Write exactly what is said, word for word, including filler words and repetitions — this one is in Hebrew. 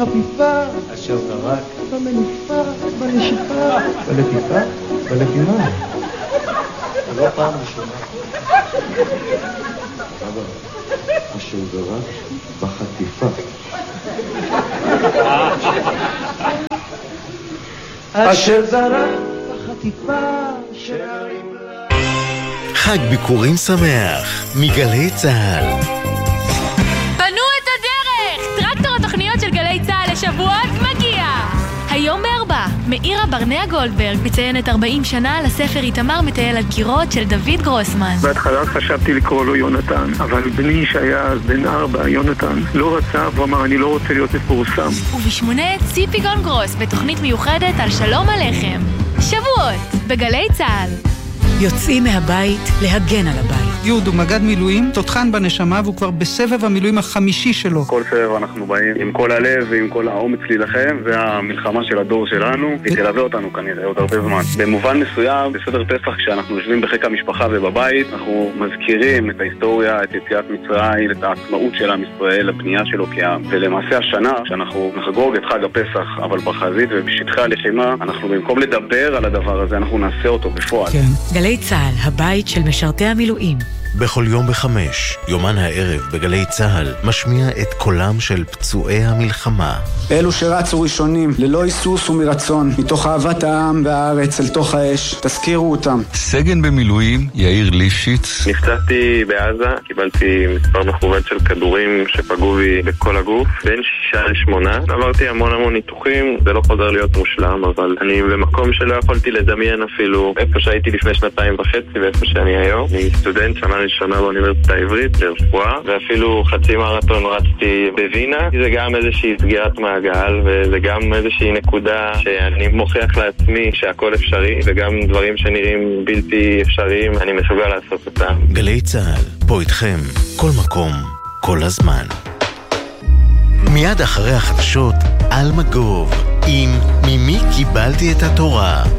חפיפה אשר זרק במניפה, בנשיפה, בלטיפה, בלטימה. לא פעם ראשונה. אבא, אשר זרק בחטיפה. אשר זרק בחטיפה שערים לה. חג ביקורים שמח מגלי צהל. פנו את הדרך! טרקטור התוכניות של גלי צהל לשבועות מגיע! היום בארבע, מאירה ברנע גולדברג מציינת ארבעים שנה לספר איתמר מטייל על קירות של דוד גרוסמן. בהתחלה חשבתי לקרוא לו יונתן, אבל בני שהיה אז בן ארבע, יונתן, לא רצה, הוא אמר אני לא רוצה להיות מפורסם. ובשמונה ציפי גון גרוס בתוכנית מיוחדת על שלום עליכם. שבועות בגלי צהל. יוצאים מהבית להגן על הבית. יהוד הוא מגד מילואים, תותחן בנשמה, והוא כבר בסבב המילואים החמישי שלו. כל סבב אנחנו באים עם כל הלב ועם כל האומץ להילחם, זה המלחמה של הדור שלנו, היא תלווה אותנו כנראה עוד הרבה זמן. במובן מסוים, בסדר פסח, כשאנחנו יושבים בחיק המשפחה ובבית, אנחנו מזכירים את ההיסטוריה, את יציאת מצרים, את העצמאות של עם ישראל, הבנייה שלו כעם. ולמעשה השנה, שאנחנו נחגוג את חג הפסח, אבל בחזית ובשטחי הלחימה, אנחנו במקום לדבר על הדבר הזה, אנחנו נעשה אותו בפועל. כן. גלי צהל, הבית של משרתי המילואים. בכל יום בחמש, יומן הערב בגלי צהל, משמיע את קולם של פצועי המלחמה. אלו שרצו ראשונים, ללא היסוס ומרצון, מתוך אהבת העם והארץ אל תוך האש, תזכירו אותם. סגן במילואים, יאיר ליפשיץ. נפצעתי בעזה, קיבלתי מספר מכוון של כדורים שפגעו בי בכל הגוף, בין שישה לשמונה. עברתי המון המון ניתוחים, זה לא חוזר להיות מושלם, אבל אני במקום שלא יכולתי לדמיין אפילו איפה שהייתי לפני שנתיים וחצי ואיפה שאני היום. אני סטודנט שנה ראשונה באוניברסיטה העברית לרפואה, ואפילו חצי מרתון רצתי בווינה. זה גם איזושהי סגירת מעגל, וזה גם איזושהי נקודה שאני מוכיח לעצמי שהכל אפשרי, וגם דברים שנראים בלתי אפשריים, אני מסוגל לעשות אותם. גלי צהל, פה איתכם, כל מקום, כל הזמן. מיד אחרי החדשות, על מגוב, עם ממי קיבלתי את התורה.